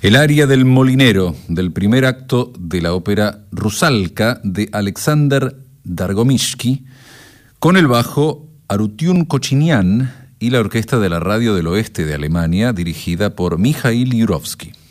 El aria del molinero del primer acto de la ópera Rusalka de Alexander Dargomishky, con el bajo Arutiun Kochinian y la orquesta de la Radio del Oeste de Alemania dirigida por Mikhail Jurovsky.